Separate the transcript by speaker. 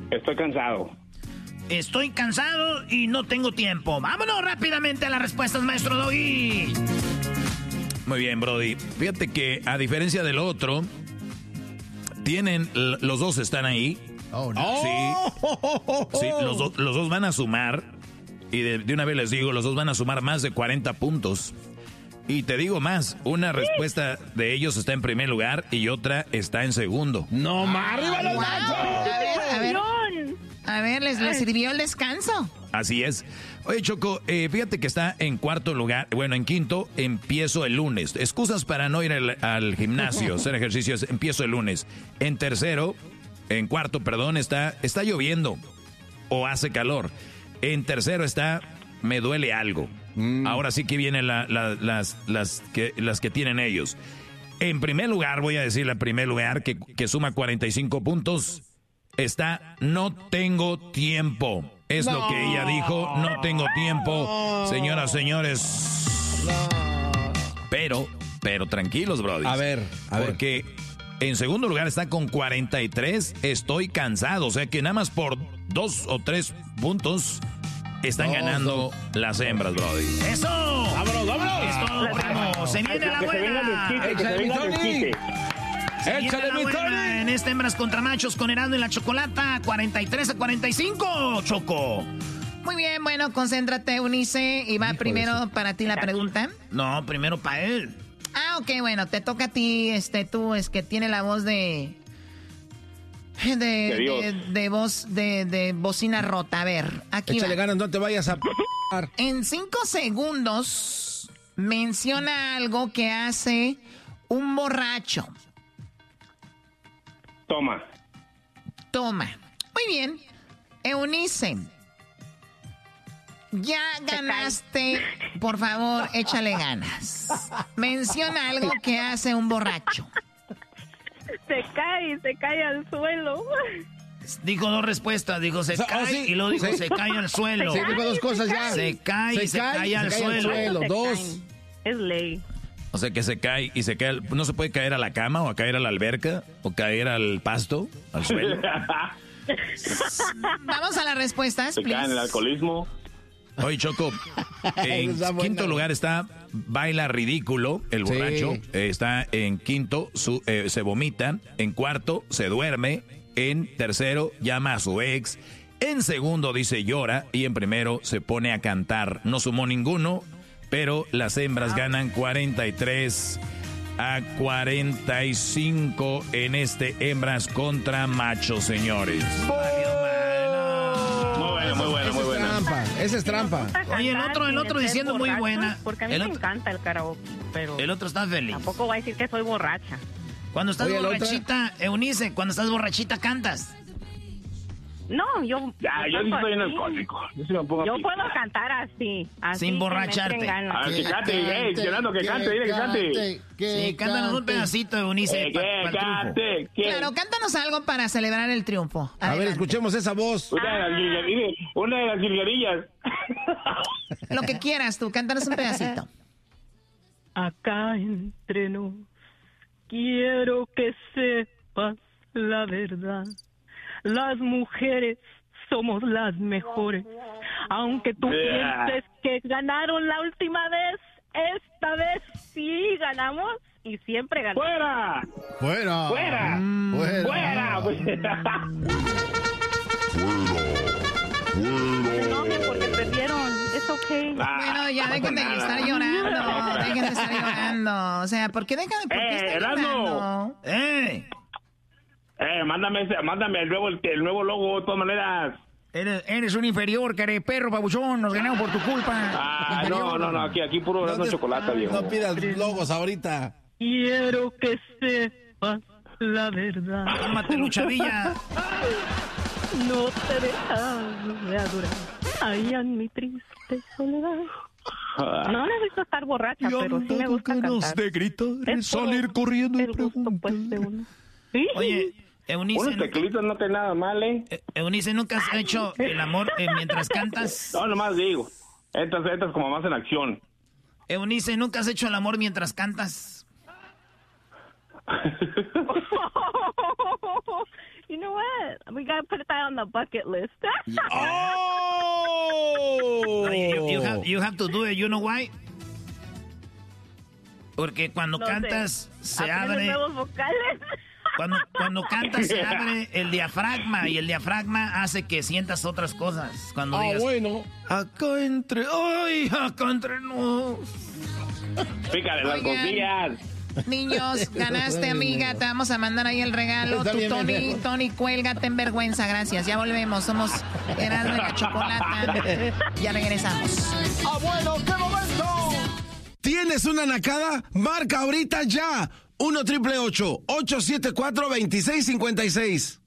Speaker 1: Estoy cansado.
Speaker 2: Estoy cansado y no tengo tiempo. Vámonos rápidamente a las respuestas, maestro Doggy.
Speaker 3: Muy bien, Brody. Fíjate que a diferencia del otro, los dos están ahí.
Speaker 4: Oh, no.
Speaker 3: Sí, los dos van a sumar. Y de una vez les digo, los dos van a sumar más de 40 puntos. Y te digo más, una respuesta de ellos está en primer lugar y otra está en segundo.
Speaker 4: ¡No más! ¡Arriba los machos!
Speaker 5: A ver, ¿les sirvió el descanso?
Speaker 3: Así es. Oye, Choco, fíjate que está en cuarto lugar. Bueno, en quinto, empiezo el lunes. Excusas para no ir al gimnasio, hacer ejercicios, empiezo el lunes. En cuarto, está lloviendo o hace calor. En tercero está, me duele algo. Ahora sí que vienen las que tienen ellos. En primer lugar, voy a decirle en primer lugar, que suma 45 puntos, está, no tengo tiempo. Es lo que ella dijo, no tengo tiempo. Señoras, señores. Pero tranquilos, brody.
Speaker 4: A ver.
Speaker 3: Porque en segundo lugar está con 43, estoy cansado. O sea que nada más por 2 o 3 puntos están ganando las hembras, brody.
Speaker 2: ¡Eso!
Speaker 4: ¡Vámonos, vámonos!
Speaker 2: Es todo, primo. Se viene la buena.
Speaker 4: ¡Échale, mi Tony!
Speaker 2: En esta hembras contra machos con Erasmo y la Chocolata, 43-45, Choco.
Speaker 5: Muy bien, bueno, concéntrate, Eunice. Y va primero para ti la pregunta.
Speaker 2: No, primero para él.
Speaker 5: Ah, ok, bueno, te toca a ti, tú, es que tiene la voz de voz de bocina rota. A ver, aquí
Speaker 4: échale
Speaker 5: va.
Speaker 4: ganas, no te vayas a...
Speaker 5: En 5 segundos menciona algo que hace un borracho. Toma. Muy bien. Eunice, ya ganaste. Por favor, échale ganas. Menciona algo que hace un borracho.
Speaker 6: Se cae al suelo.
Speaker 2: Dijo dos respuestas, dijo se cae
Speaker 4: sí.
Speaker 2: y luego dijo se cae al suelo.
Speaker 4: Sí, dijo dos cosas ya.
Speaker 2: Se cae al suelo.
Speaker 4: Dos.
Speaker 6: Es ley.
Speaker 3: O sea que se cae y se cae. ¿No se puede caer a la cama o a caer a la alberca o caer al pasto, al suelo?
Speaker 5: Vamos a las respuestas.
Speaker 1: Se cae en el alcoholismo.
Speaker 3: Oye, Choco, en quinto lugar está baila ridículo, el borracho.
Speaker 4: Sí.
Speaker 3: Está en quinto, se vomita. En cuarto, se duerme. En tercero, llama a su ex. En segundo, dice llora. Y en primero, se pone a cantar. No sumó ninguno, pero las hembras ganan 43-45 en hembras contra machos, señores.
Speaker 1: Muy buena.
Speaker 4: Esa es trampa.
Speaker 2: Oye, el otro diciendo muy buena.
Speaker 6: Porque a mí me encanta el karaoke, pero
Speaker 2: El otro está feliz.
Speaker 6: tampoco voy a decir que soy borracha.
Speaker 2: Cuando estás
Speaker 4: Oye,
Speaker 2: borrachita, Eunice, cuando estás borrachita cantas.
Speaker 6: No, yo
Speaker 1: Ya, yo sí soy en el código. Yo sí me pongo
Speaker 6: Yo
Speaker 1: así.
Speaker 6: puedo cantar así
Speaker 2: Sin borracharte.
Speaker 1: A ver, que cante, Fernando, que cante, dile que cante.
Speaker 2: Sí, cántanos un pedacito, Eunice.
Speaker 1: Que cante, que...
Speaker 5: Claro, cántanos algo para celebrar el triunfo.
Speaker 4: A ver,
Speaker 5: Adelante.
Speaker 4: escuchemos esa voz.
Speaker 1: Una de las jilguerillas.
Speaker 5: Lo que quieras tú, cántanos un pedacito.
Speaker 6: Acá entre nos, quiero que sepas la verdad. Las mujeres somos las mejores. Aunque tú pienses que ganaron la última vez, esta vez sí ganamos y siempre ganamos.
Speaker 1: ¡Fuera!
Speaker 6: No se enojen porque perdieron. Es ok.
Speaker 5: Bueno, ya dejen de estar llorando. Dejen de estar llorando. O sea, ¿por qué están llorando?
Speaker 1: Mándame el nuevo logo, de todas maneras.
Speaker 2: Eres un inferior, perro babuchón. Nos ganamos por tu culpa.
Speaker 1: No, aquí puro dando chocolate, viejo.
Speaker 4: No pidas logos ahorita.
Speaker 6: Quiero que sepas la verdad.
Speaker 2: Cálmate, Luchavilla.
Speaker 6: No te dejas de adorar. Ahí en mi triste soledad. No necesito estar borracha, pero sí me gusta cantar.
Speaker 3: de gritar,
Speaker 6: Es
Speaker 3: salir
Speaker 6: todo
Speaker 3: corriendo y
Speaker 6: el gusto, pues, de uno. ¿Sí?
Speaker 2: Oye, Eunice,
Speaker 1: Unos teclitos no te nada mal,
Speaker 2: Eunice, ¿nunca has hecho el amor mientras cantas?
Speaker 1: No, nomás digo. Estas como más en acción.
Speaker 2: Eunice, ¿nunca has hecho el amor mientras cantas?
Speaker 6: You know what? We gotta put that on the bucket list.
Speaker 4: ¡Oh!
Speaker 2: You have to do it. You know why? Porque cuando cantas se abre.
Speaker 6: Nuevos vocales.
Speaker 2: Cuando cantas se abre el diafragma y el diafragma hace que sientas otras cosas. Cuando digas,
Speaker 4: bueno.
Speaker 2: Acá entre nos.
Speaker 1: Pícale las costillas.
Speaker 5: Niños, ganaste, amiga. Te vamos a mandar ahí el regalo.
Speaker 4: Está
Speaker 5: Tú,
Speaker 4: bien,
Speaker 5: Tony, cuélgate en vergüenza. Gracias. Ya volvemos. Somos Erasmo y la Chocolata. Ya regresamos.
Speaker 4: ¡Abuelo, qué momento! ¿Tienes una nacada? Marca ahorita ya. 1-888-874-2656.